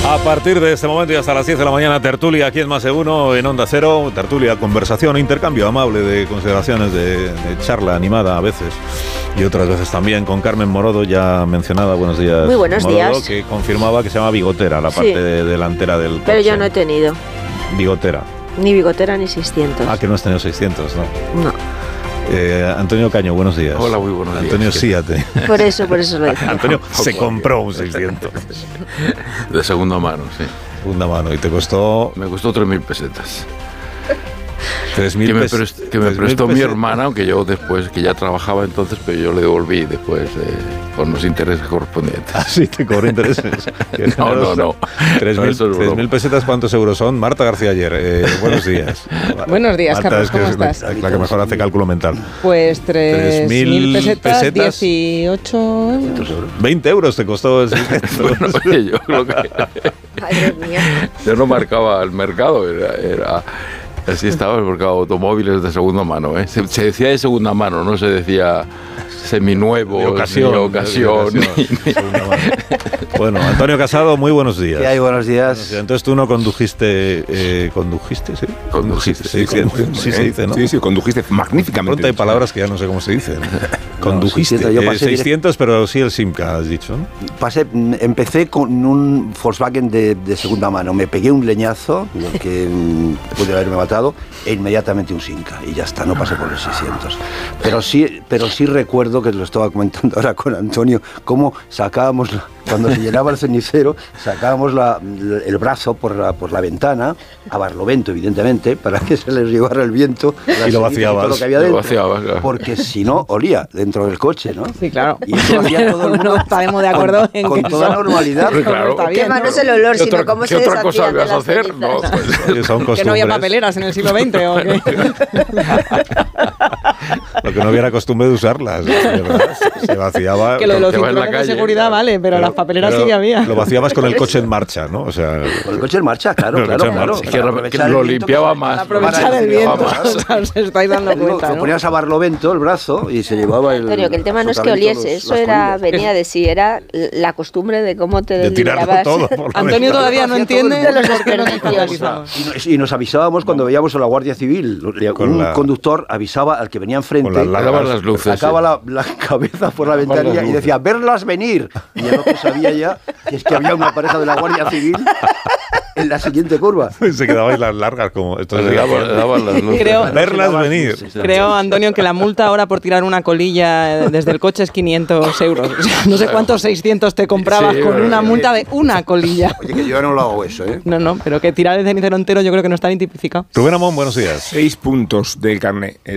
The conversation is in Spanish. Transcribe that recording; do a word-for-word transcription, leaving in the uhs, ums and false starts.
A partir de este momento y hasta las diez de la mañana, tertulia aquí en Más de Uno, en Onda Cero. Tertulia, conversación, intercambio amable de consideraciones, de, de charla animada a veces y otras veces también con Carmen Morodo, ya mencionada. Buenos días. Muy buenos Morodo, días. que confirmaba que se llama bigotera, la parte Sí. de, delantera del coche. Pero yo no he tenido Bigotera. ni bigotera ni seiscientos. Ah, que no has tenido seiscientos, ¿no? No. Eh, Antonio Caño, buenos días. Hola, muy buenos días. Antonio sí ha tenido. Por eso, por eso lo decía. Antonio se compró un seiscientos. De segunda mano, sí. Segunda mano. Y te costó Me costó tres mil pesetas. tres mil Que me, pesetas. prest, que me prestó mi hermana, aunque yo después, que ya trabajaba entonces, pero yo le devolví después eh, con los intereses correspondientes. Ah, sí, te cobró intereses. No, no, no. tres No, eso es broma. mil pesetas, ¿cuántos euros son? Marta García Ayer, eh, buenos días. Buenos días, Marta, Carlos, es que ¿cómo es la, estás? la que mejor hace cálculo mental. Pues tres mil pesetas, pesetas, dieciocho euros. veinte euros te costó el seiscientos. Bueno, oye, yo creo que Madre mía. yo no marcaba el mercado, era, era así estaba el mercado de automóviles de segunda mano. ¿eh? Se, se decía de segunda mano, no se decía seminuevo, De ocasión. ni ocasión. De ocasión, ni- segunda mano. Bueno, Antonio Casado, muy buenos días. ¿Qué hay? Buenos días. Entonces tú no condujiste, eh, condujiste, ¿sí? Condujiste, sí, sí, sí, sí se dice, ¿no? Sí, sí, condujiste magníficamente. Pronto hay palabras que ya no sé cómo se dicen. Condujiste. seiscientos, yo Eh, pasé seiscientos, pero sí el Simca, has dicho, ¿no? Pasé, empecé con un Volkswagen de, de segunda mano. Me pegué un leñazo, del que mm, pude haberme matado, e inmediatamente un Simca. Y ya está, no pasé por los seiscientos. Pero sí, pero sí recuerdo, que lo estaba comentando ahora con Antonio, cómo sacábamos, la- cuando se llenaba el cenicero, sacábamos la- el brazo por la, por la ventana, a barlovento, evidentemente, para que se les llevara el viento. las Y lo cenizas y vaciabas. todo lo que había Lo dentro. vaciabas, claro. Porque si no, olía dentro del coche, ¿no? Sí, claro. Y eso lo hacía todo el mundo. No estaremos de acuerdo con, en con que toda eso- normalidad. eso Claro. está Que bien, más ¿no? no es el olor, ¿Qué sino otra- cómo qué se otra cosa deshacían de ibas a las hacer? No, cenizas. Sí, son Que no había costumbres. papeleras en el siglo veinte o qué. Lo que no hubiera costumbre de usarlas, de verdad. Se vaciaba. Que lo de los Que va en la cinturones de calle, seguridad claro. vale, pero, las papeleras pero sí que había. Lo vaciabas con el coche en marcha, ¿no? O sea, Con el coche en marcha, claro, Con el claro, coche en claro. marcha. Que, Para re- aprovechar que el lo viento que limpiaba se- más. Para aprovechar Para el el viento. viento, Os estáis dando Digo, cuenta, Te ¿no? ponías a barlovento el brazo y se llevaba el. Antonio, que el tema no es que absolutamente oliese, los- eso las era, colillas. venía de sí, era la costumbre de cómo te de tirarlo liberabas. todo. Por la Antonio ventana. todavía no Hacía todo el entiende mundo. De los por qué nos desperdicios. escandalizamos. Y nos, y nos avisábamos cuando veíamos a la Guardia Civil. Con un la- conductor avisaba al que venía enfrente, Con las largas- Daban las luces. sacaba sí. la, la cabeza por la Daban ventanilla las y luces. decía, verlas venir. Y el otro sabía ya que es que había una pareja de la Guardia Civil en la siguiente curva. Se quedabais las largas como esto. Le daban, le daban las luces. Creo- Verlas venir. Creo, Antonio, que la multa ahora por tirar una colilla desde el coche es quinientos euros. O sea, no sé cuántos seiscientos te comprabas Sí, con bueno, una sí. multa de una colilla. Oye, que yo ya no lo hago eso, ¿eh? No, no, pero que tirar el cenicero entero yo creo que no está ni tipificado. Rubén Amón, buenos días. Seis puntos del carnet.